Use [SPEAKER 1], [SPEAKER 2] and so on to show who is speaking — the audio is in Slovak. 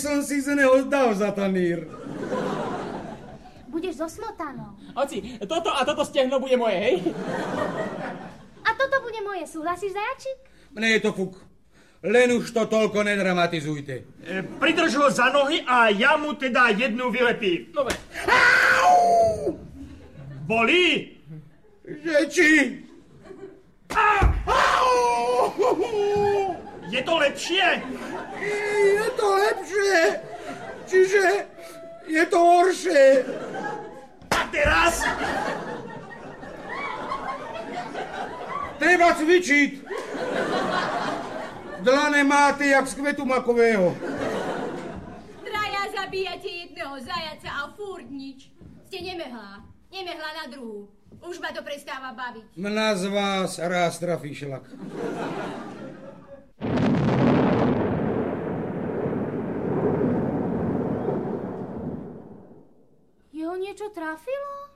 [SPEAKER 1] som si z neho dal za tanír.
[SPEAKER 2] Budeš so smotanou.
[SPEAKER 3] Oci, toto a toto stehno bude moje, hej?
[SPEAKER 2] A toto bude moje, súhlasíš, zajačik?
[SPEAKER 1] Mne je to fuk. Len už to toľko nedramatizujte.
[SPEAKER 4] Pridrž ho za nohy a ja mu teda jednu vylepím.
[SPEAKER 3] Dobre.
[SPEAKER 4] Bolí?
[SPEAKER 1] Že či?
[SPEAKER 4] Je to lepšie?
[SPEAKER 1] Je to lepšie. Čiže je to horšie.
[SPEAKER 4] A teraz?
[SPEAKER 1] Treba cvičiť. Dlane máte jak z kvetu makového.
[SPEAKER 5] Traja zabíjate jedného zajaca a furt nič. Ste nemehlá. Nemehlá na druhú. Už ma to prestáva baviť.
[SPEAKER 1] Mňa z vás raz trafí šlak.
[SPEAKER 2] Jeho niečo trafilo?